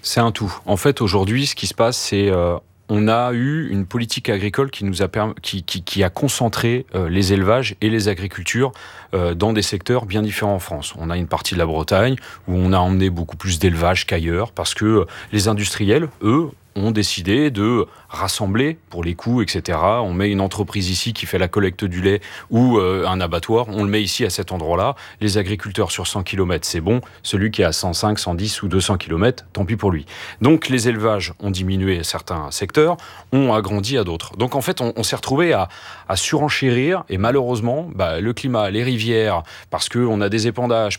C'est un tout. En fait, aujourd'hui, ce qui se passe, c'est on a eu une politique agricole qui a concentré les élevages et les agricultures dans des secteurs bien différents en France. On a une partie de la Bretagne où on a emmené beaucoup plus d'élevage qu'ailleurs parce que les industriels, eux, ont décidé de rassembler pour les coûts, etc. On met une entreprise ici qui fait la collecte du lait ou un abattoir, on le met ici à cet endroit-là. Les agriculteurs sur 100 km, c'est bon. Celui qui est à 105, 110 ou 200 km, tant pis pour lui. Donc les élevages ont diminué à certains secteurs, ont agrandi à d'autres. Donc en fait, on s'est retrouvé à surenchérir et malheureusement, le climat, les rivières, parce qu'on a des épandages,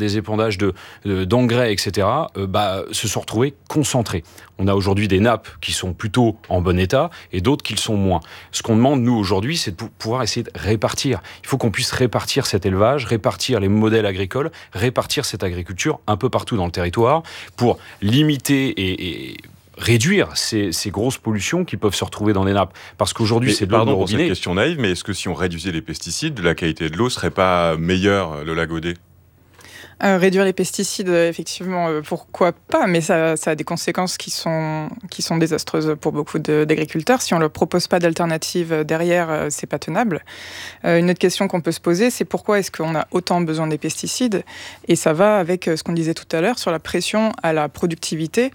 d'engrais, etc., se sont retrouvés concentrés. On a aujourd'hui des nappes qui sont plutôt en bon état et d'autres qui le sont moins. Ce qu'on demande, nous, aujourd'hui, c'est de pouvoir essayer de répartir. Il faut qu'on puisse répartir cet élevage, répartir les modèles agricoles, répartir cette agriculture un peu partout dans le territoire pour limiter et réduire ces grosses pollutions qui peuvent se retrouver dans les nappes. Parce qu'aujourd'hui, c'est de l'eau de robinet. Pardon pour cette question naïve, mais est-ce que si on réduisait les pesticides, la qualité de l'eau serait pas meilleure, le lac Godet ? Réduire les pesticides, effectivement, pourquoi pas, mais ça a des conséquences qui sont désastreuses pour beaucoup d'agriculteurs. Si on ne leur propose pas d'alternative derrière, c'est pas tenable. Une autre question qu'on peut se poser, c'est pourquoi est-ce qu'on a autant besoin des pesticides ? Et ça va avec ce qu'on disait tout à l'heure sur la pression à la productivité.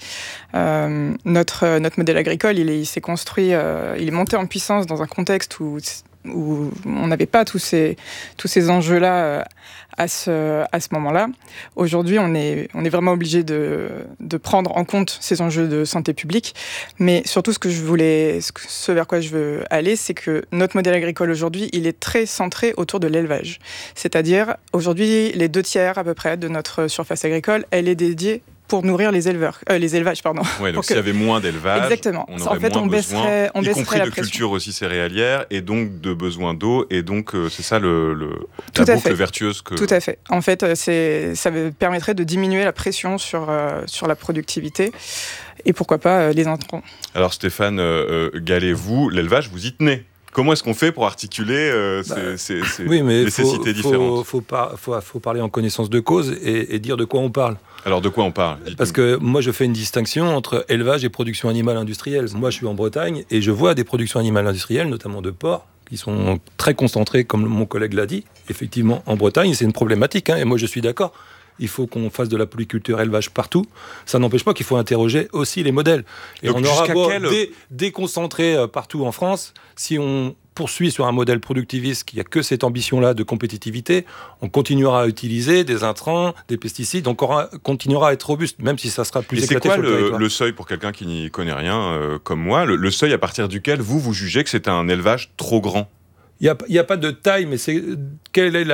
Notre modèle agricole, il s'est construit, il est monté en puissance dans un contexte où on n'avait pas tous ces enjeux-là à ce moment-là. Aujourd'hui, on est vraiment obligé de prendre en compte ces enjeux de santé publique. Mais surtout, ce vers quoi je veux aller, c'est que notre modèle agricole aujourd'hui, il est très centré autour de l'élevage. C'est-à-dire, aujourd'hui, les 2/3 à peu près de notre surface agricole, elle est dédiée pour nourrir les élevages, pardon. Ouais, donc s'il y avait moins d'élevage, exactement. On aurait moins besoin, y compris de culture aussi céréalière, et donc de besoin d'eau, et donc c'est ça la boucle vertueuse que... Tout à fait. En fait, ça permettrait de diminuer la pression sur la productivité, et pourquoi pas les intrants. Alors Stéphane Gallet, vous, l'élevage, vous y tenez. Comment est-ce qu'on fait pour articuler ces nécessités différentes ? Faut parler en connaissance de cause et dire de quoi on parle. Alors de quoi on parle ? Parce que moi je fais une distinction entre élevage et production animale industrielle. Moi je suis en Bretagne et je vois des productions animales industrielles, notamment de porcs, qui sont très concentrées, comme mon collègue l'a dit. Effectivement, en Bretagne, c'est une problématique, et moi je suis d'accord. Il faut qu'on fasse de la polyculture élevage partout. Ça n'empêche pas qu'il faut interroger aussi les modèles. Et donc, on aura beau déconcentrer partout en France, si on poursuit sur un modèle productiviste qui n'a que cette ambition-là de compétitivité, on continuera à utiliser des intrants, des pesticides, on continuera à être robuste, même si ça sera plus éclaté sur le territoire. C'est quoi le seuil pour quelqu'un qui n'y connaît rien, comme moi, le seuil à partir duquel vous jugez que c'est un élevage trop grand ? Il n'y a pas de taille, mais quel est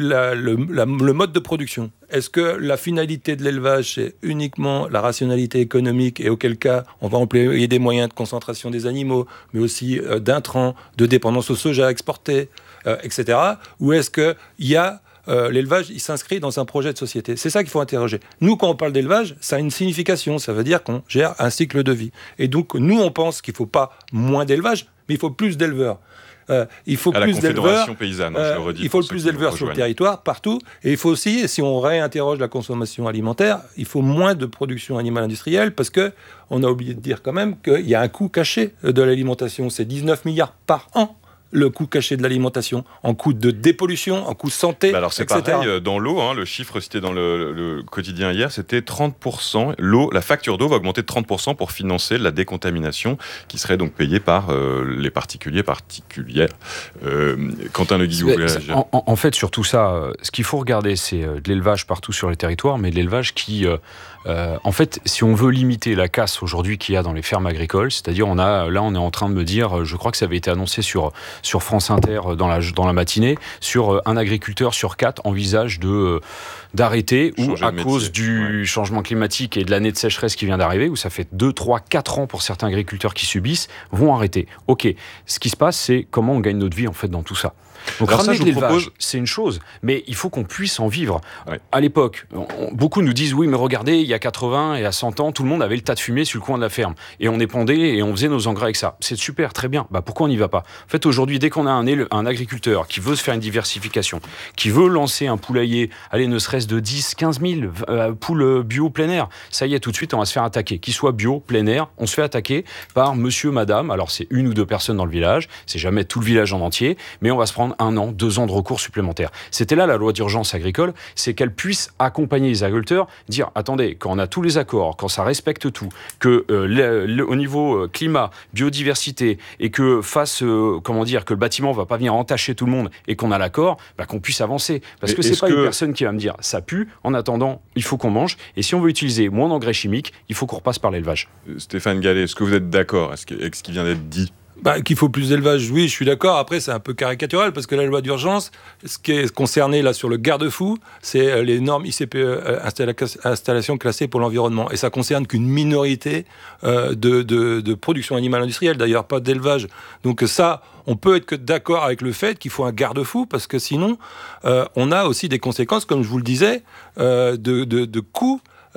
le mode de production ? Est-ce que la finalité de l'élevage, c'est uniquement la rationalité économique, et auquel cas, on va employer des moyens de concentration des animaux, mais aussi d'intrants, de dépendance au soja exporté, etc. Ou est-ce que l'élevage, il s'inscrit dans un projet de société ? C'est ça qu'il faut interroger. Nous, quand on parle d'élevage, ça a une signification. Ça veut dire qu'on gère un cycle de vie. Et donc, nous, on pense qu'il ne faut pas moins d'élevage, mais il faut plus d'éleveurs. Il faut plus d'éleveurs. Paysanne, je le redis, il faut plus d'éleveurs sur le territoire, partout. Et il faut aussi, si on réinterroge la consommation alimentaire, il faut moins de production animale industrielle, parce qu'on a oublié de dire quand même qu'il y a un coût caché de l'alimentation. C'est 19 milliards par an, le coût caché de l'alimentation, en coût de dépollution, en coût santé, alors c'est etc. pareil, dans l'eau, le chiffre cité dans le quotidien hier, c'était 30%. La facture d'eau va augmenter de 30% pour financer la décontamination, qui serait donc payée par les particulières. Quentin Le Guillou. En fait, sur tout ça, ce qu'il faut regarder, c'est de l'élevage partout sur les territoires, mais de l'élevage qui... en fait, si on veut limiter la casse aujourd'hui qu'il y a dans les fermes agricoles, c'est-à-dire on est en train de me dire, je crois que ça avait été annoncé sur France Inter dans la matinée, sur un agriculteur sur 4 envisage d'arrêter, ou à cause du changement climatique et de l'année de sécheresse qui vient d'arriver, où ça fait 2, 3, 4 ans pour certains agriculteurs qui subissent, vont arrêter. Ok, ce qui se passe, c'est comment on gagne notre vie en fait dans tout ça. Donc Alors ramener ça, de je vous l'élevage, propose- c'est une chose, mais il faut qu'on puisse en vivre. Ouais. À l'époque, beaucoup nous disent oui, mais regardez, il y a 80 et à 100 ans, tout le monde avait le tas de fumée sur le coin de la ferme. Et on épandait et on faisait nos engrais avec ça. C'est super, très bien. Pourquoi on n'y va pas ? En fait, aujourd'hui, dès qu'on a un agriculteur qui veut se faire une diversification, qui veut lancer un poulailler, allez, ne serait-ce de 10, 15 000 poules bio plein air, ça y est, tout de suite, on va se faire attaquer. Qu'il soit bio, plein air, on se fait attaquer par monsieur, madame. Alors, c'est une ou deux personnes dans le village, c'est jamais tout le village en entier, mais on va se prendre 1 an, 2 ans de recours supplémentaires. C'était là la loi d'urgence agricole, c'est qu'elle puisse accompagner les agriculteurs, dire attendez, quand on a tous les accords, quand ça respecte tout, que au niveau climat, biodiversité, et que que le bâtiment va pas venir entacher tout le monde et qu'on a l'accord, qu'on puisse avancer. Parce Mais que c'est est-ce pas que- une personne qui va me dire ça pue, en attendant, il faut qu'on mange, et si on veut utiliser moins d'engrais chimiques, il faut qu'on repasse par l'élevage. Stéphane Gallet, est-ce que vous êtes d'accord avec ce qui vient d'être dit ? Qu'il faut plus d'élevage, oui, je suis d'accord. Après, c'est un peu caricatural parce que la loi d'urgence, ce qui est concerné là sur le garde-fou, c'est les normes ICPE, installation classée pour l'environnement. Et ça concerne qu'une minorité de production animale industrielle, d'ailleurs pas d'élevage. Donc ça, on peut être que d'accord avec le fait qu'il faut un garde-fou parce que sinon, on a aussi des conséquences, comme je vous le disais, de coûts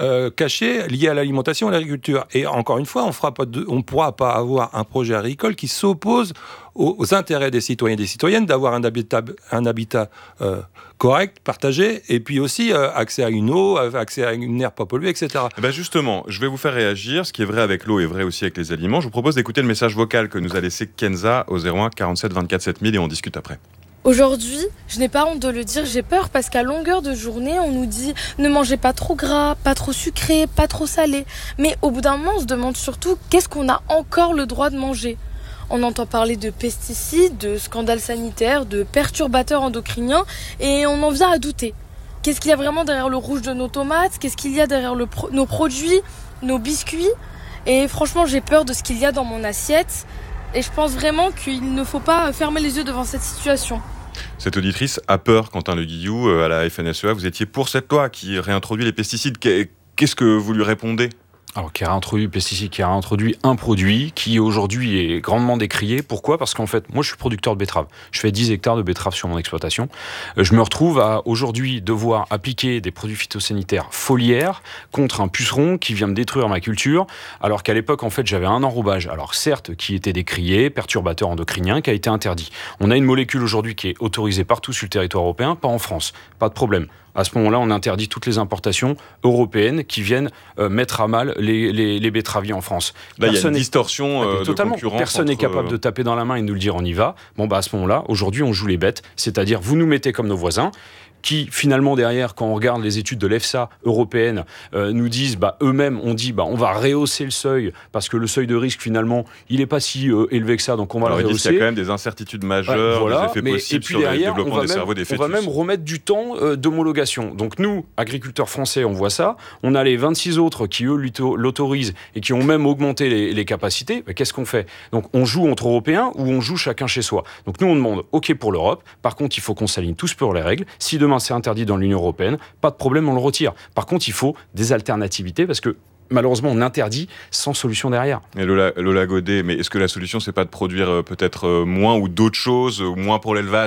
cachés liés à l'alimentation et à l'agriculture. Et encore une fois, on ne pourra pas avoir un projet agricole qui s'oppose aux intérêts des citoyens et des citoyennes d'avoir un habitat correct, partagé, et puis aussi accès à une eau, accès à une air pas polluée, etc. Justement, je vais vous faire réagir. Ce qui est vrai avec l'eau est vrai aussi avec les aliments. Je vous propose d'écouter le message vocal que nous a laissé Kenza au 01 47 24 7000 et on discute après. Aujourd'hui, je n'ai pas honte de le dire, j'ai peur parce qu'à longueur de journée, on nous dit ne mangez pas trop gras, pas trop sucré, pas trop salé. Mais au bout d'un moment, on se demande surtout qu'est-ce qu'on a encore le droit de manger. On entend parler de pesticides, de scandales sanitaires, de perturbateurs endocriniens et on en vient à douter. Qu'est-ce qu'il y a vraiment derrière le rouge de nos tomates ? Qu'est-ce qu'il y a derrière nos produits, nos biscuits ? Et franchement, j'ai peur de ce qu'il y a dans mon assiette et je pense vraiment qu'il ne faut pas fermer les yeux devant cette situation. Cette auditrice a peur, Quentin Le Guillou, à la FNSEA. Vous étiez pour cette loi qui réintroduit les pesticides. Qu'est-ce que vous lui répondez ? Alors, qui a réintroduit le pesticide, qui a réintroduit un produit qui aujourd'hui est grandement décrié. Pourquoi ? Parce qu'en fait, moi je suis producteur de betteraves. Je fais 10 hectares de betteraves sur mon exploitation. Je me retrouve à aujourd'hui devoir appliquer des produits phytosanitaires foliaires contre un puceron qui vient me détruire ma culture, alors qu'à l'époque, en fait, j'avais un enrobage. Alors certes, qui était décrié, perturbateur endocrinien, qui a été interdit. On a une molécule aujourd'hui qui est autorisée partout sur le territoire européen, pas en France. Pas de problème. À ce moment-là, on interdit toutes les importations européennes qui viennent mettre à mal les betteraviers en France. Là, il y a une distorsion de totalement. concurrence. Personne n'est capable de taper dans la main et de nous le dire on y va. À ce moment-là, aujourd'hui, on joue les bêtes. C'est-à-dire, vous nous mettez comme nos voisins, qui finalement derrière, quand on regarde les études de l'EFSA européenne, nous disent, eux-mêmes, on dit, on va rehausser le seuil, parce que le seuil de risque, finalement, il n'est pas si élevé que ça, donc on va le rehausser. Ils disent qu'il y a quand même des incertitudes majeures, des effets possibles sur le développement des cerveaux des fœtus. On va même remettre du temps d'homologation. Donc nous, agriculteurs français, on voit ça. On a les 26 autres qui, eux, l'autorisent et qui ont même augmenté les capacités. Mais qu'est-ce qu'on fait ? Donc on joue entre Européens ou on joue chacun chez soi. Donc nous, on demande, OK pour l'Europe. Par contre, il faut qu'on s'aligne tous pour les règles. Si demain c'est interdit dans l'Union européenne, pas de problème, on le retire. Par contre, il faut des alternativités parce que malheureusement, on interdit sans solution derrière. Et Lola Godet, mais est-ce que la solution, c'est pas de produire peut-être moins ou d'autres choses, moins pour l'élevage ?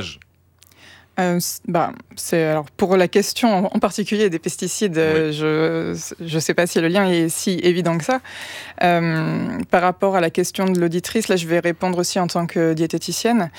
Alors pour la question en particulier des pesticides, oui. Je sais pas si le lien est si évident que ça. Par rapport à la question de l'auditrice, là je vais répondre aussi en tant que diététicienne.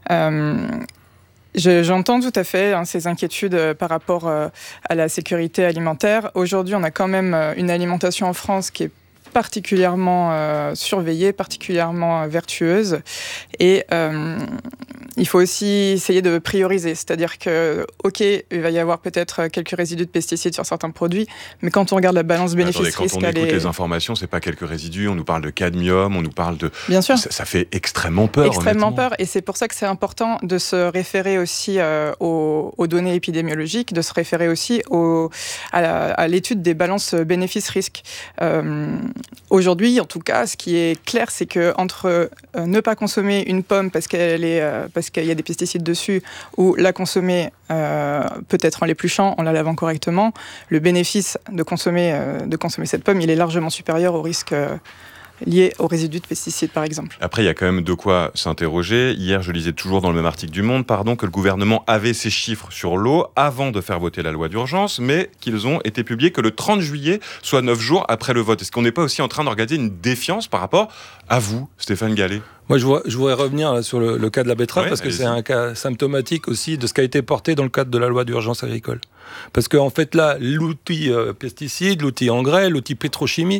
J'entends tout à fait ces inquiétudes par rapport à la sécurité alimentaire. Aujourd'hui, on a quand même une alimentation en France qui est particulièrement surveillée, particulièrement vertueuse. Et il faut aussi essayer de prioriser. C'est-à-dire que, OK, il va y avoir peut-être quelques résidus de pesticides sur certains produits, mais quand on regarde la balance bénéfice-risque... Quand on écoute les informations, c'est pas quelques résidus, on nous parle de cadmium, on nous parle de... Bien sûr. Ça fait extrêmement peur, extrêmement peur, et c'est pour ça que c'est important de se référer aussi aux données épidémiologiques, de se référer aussi à l'étude des balances bénéfice-risque. Aujourd'hui, en tout cas, ce qui est clair, c'est que entre ne pas consommer une pomme parce qu'il y a des pesticides dessus, ou la consommer peut-être en l'épluchant, en la lavant correctement, le bénéfice de consommer cette pomme, il est largement supérieur au risque liées aux résidus de pesticides, par exemple. Après, il y a quand même de quoi s'interroger. Hier, je lisais toujours dans le même article du Monde, que le gouvernement avait ces chiffres sur l'eau avant de faire voter la loi d'urgence, mais qu'ils ont été publiés que le 30 juillet, soit 9 jours après le vote. Est-ce qu'on n'est pas aussi en train d'organiser une défiance par rapport à vous, Stéphane Gallet ? Moi, je voudrais revenir là, sur le cas de la betterave, parce que allez-y. c'est un cas symptomatique aussi de ce qui a été porté dans le cadre de la loi d'urgence agricole. Parce qu'en fait, là, l'outil pesticide, l'outil engrais, l'outil pétrochimie,